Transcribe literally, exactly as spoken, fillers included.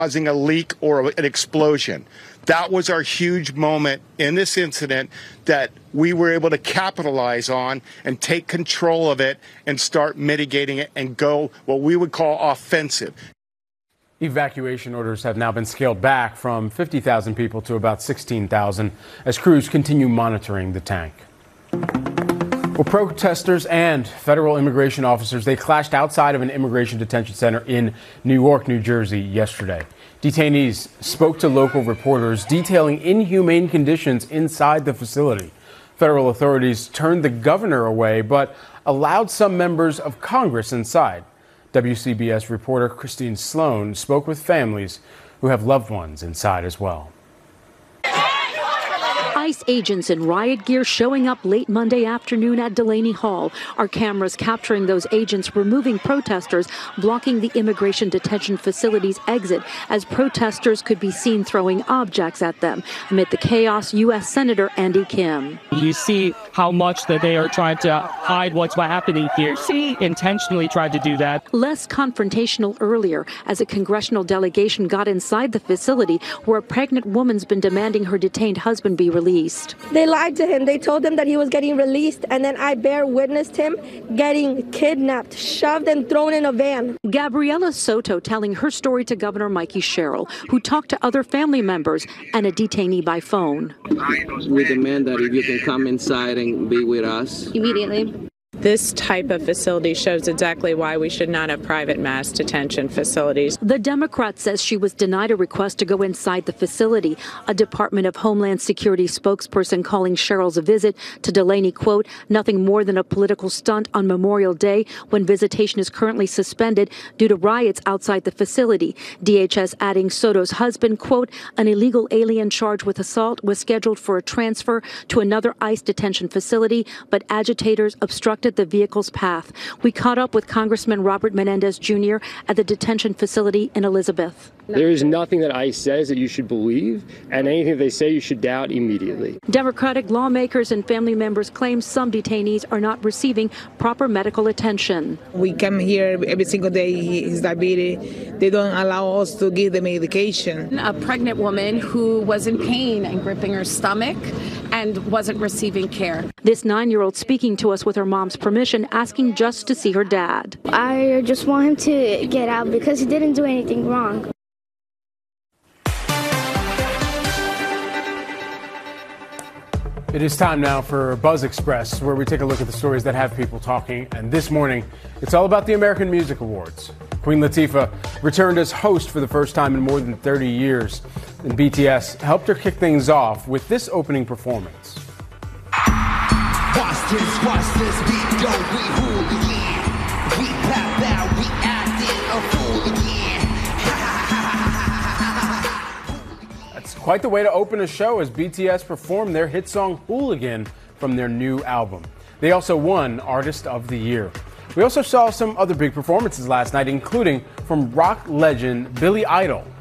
causing a leak or an explosion. That was our huge moment in this incident that we were able to capitalize on and take control of it and start mitigating it and go what we would call offensive. Evacuation orders have now been scaled back from fifty thousand people to about sixteen thousand as crews continue monitoring the tank. Well, protesters and federal immigration officers, they clashed outside of an immigration detention center in Newark, New Jersey yesterday. Detainees spoke to local reporters detailing inhumane conditions inside the facility. Federal authorities turned the governor away, but allowed some members of Congress inside. W C B S reporter Christine Sloan spoke with families who have loved ones inside as well. ICE agents in riot gear showing up late Monday afternoon at Delaney Hall. Our cameras capturing those agents removing protesters, blocking the immigration detention facility's exit as protesters could be seen throwing objects at them. Amid the chaos, U S Senator Andy Kim. You see how much that they are trying to hide what's happening here. She intentionally tried to do that. Less confrontational earlier as a congressional delegation got inside the facility where a pregnant woman's been demanding her detained husband be released. They lied to him. They told him that he was getting released, and then I bear witnessed him getting kidnapped, shoved, and thrown in a van. Gabriela Soto telling her story to Governor Mikey Sherrill, who talked to other family members and a detainee by phone. We demand that if you can come inside and be with us immediately. This type of facility shows exactly why we should not have private mass detention facilities. The Democrat says she was denied a request to go inside the facility. A Department of Homeland Security spokesperson calling Sherrill's visit to Delaney, quote, nothing more than a political stunt on Memorial Day when visitation is currently suspended due to riots outside the facility. D H S adding Soto's husband, quote, an illegal alien charged with assault was scheduled for a transfer to another ICE detention facility, but agitators obstructed the vehicle's path. We caught up with Congressman Robert Menendez Junior at the detention facility in Elizabeth. There is nothing that ICE says that you should believe, and anything they say you should doubt immediately. Democratic lawmakers and family members claim some detainees are not receiving proper medical attention. We come here every single day, his diabetes. They don't allow us to give the medication. A pregnant woman who was in pain and gripping her stomach and wasn't receiving care. This nine-year-old speaking to us with her mom's permission, asking just to see her dad. I just want him to get out because he didn't do anything wrong. It is time now for Buzz Express, where we take a look at the stories that have people talking. And this morning, it's all about the American Music Awards. Queen Latifah returned as host for the first time in more than thirty years. And B T S helped her kick things off with this opening performance. Watch this, watch this beat, yo, we hooligan. We clap out, we acting a fool again. That's quite the way to open a show as B T S performed their hit song Hooligan from their new album. They also won Artist of the Year. We also saw some other big performances last night, including from rock legend Billy Idol.